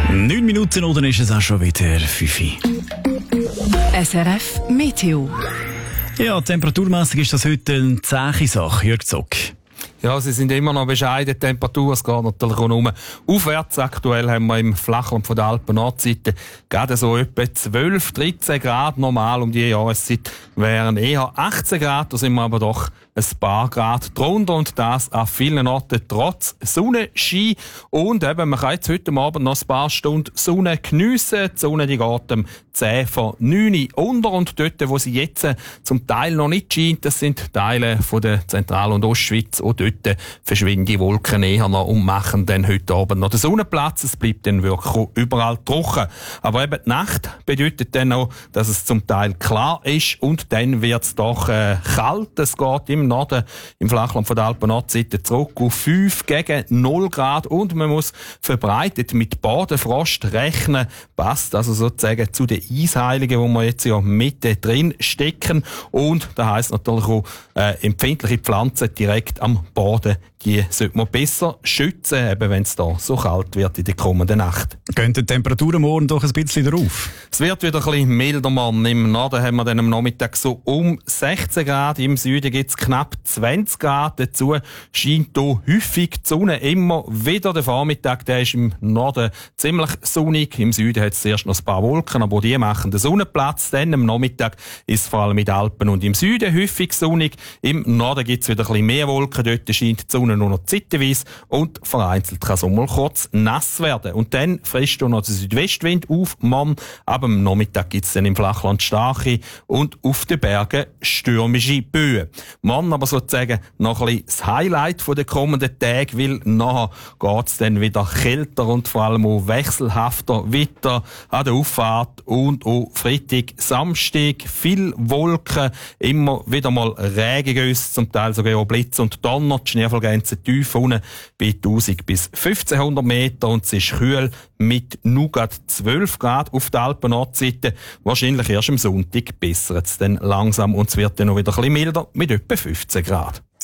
9 Minuten oder ist es auch schon wieder 5 Uhr? SRF Meteo. Ja, temperaturmässig ist das heute eine zähe Sache. Jörg Zock. Ja, sie sind immer noch bescheiden. Die Temperatur, es geht natürlich auch nur aufwärts. Aktuell haben wir im Flachland von der Alpen-Nordseite gerade so etwa 12, 13 Grad. Normal um die Jahreszeit wären eher 18 Grad. Da sind wir aber doch ein paar Grad drunter und das an vielen Orten trotz Sonnenschein. Und eben, man kann jetzt heute Abend noch ein paar Stunden Sonne geniessen. Die Sonne die geht um 10 vor 9 unter und dort, wo sie jetzt zum Teil noch nicht scheint, das sind Teile von der Zentral- und Ostschweiz. Auch dort verschwinden die Wolken eher noch und machen dann heute Abend noch den Sonnenplatz. Es bleibt dann wirklich auch überall trocken. Aber eben die Nacht bedeutet dann auch, dass es zum Teil klar ist und dann wird es doch kalt. Es geht im Norden, im Flachland von der Alpen-Nordseite zurück auf 5 gegen 0 Grad und man muss verbreitet mit Bodenfrost rechnen. Passt also sozusagen zu den Eisheiligen, wo wir jetzt ja mitten drin stecken. Und das heisst natürlich auch, empfindliche Pflanzen direkt am Boden, die sollte man besser schützen, eben wenn es da so kalt wird in der kommenden Nacht. Gehen die Temperaturen morgen doch ein bisschen drauf? Es wird wieder ein bisschen milder, Mann. Im Norden haben wir dann am Nachmittag so um 16 Grad, im Süden gibt es knapp 20 Grad. Dazu scheint hier häufig die Sonne immer wieder. Der Vormittag, der ist im Norden ziemlich sonnig. Im Süden hat es zuerst noch ein paar Wolken, aber die machen den Sonnenplatz. Dann am Nachmittag ist es vor allem in den Alpen und im Süden häufig sonnig. Im Norden gibt es wieder ein bisschen mehr Wolken. Dort scheint die Sonne nur noch zeitweise und vereinzelt kann es auch mal kurz nass werden. Und dann frisst noch der Südwestwind auf, Mann. Aber am Nachmittag gibt es dann im Flachland starke und auf den Bergen stürmische Böen. Mann, aber sozusagen noch ein bisschen das Highlight der kommenden Tage, weil nachher geht es dann wieder kälter und vor allem auch wechselhafter weiter an der Auffahrt und auch Freitag, Samstag, viel Wolken, immer wieder mal Regengüsse, zum Teil sogar auch Blitz und Donner, die Schneefallgrenze tief unten bei 1000 bis 1500 Meter und es ist kühl mit nur gerade 12 Grad auf der Alpen-Nordseite. Wahrscheinlich erst am Sonntag bessert es dann langsam und es wird dann noch wieder ein bisschen milder mit etwa 15 Grad.